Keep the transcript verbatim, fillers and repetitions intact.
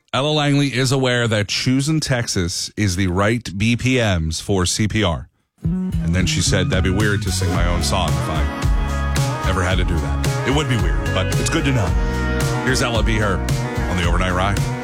Ella Langley is aware that choosing Texas is the right B P Ms for C P R. And then she said, that'd be weird to sing my own song if I ever had to do that. It would be weird, but it's good to know. Here's Ella, Be Her on the Overnight Ride.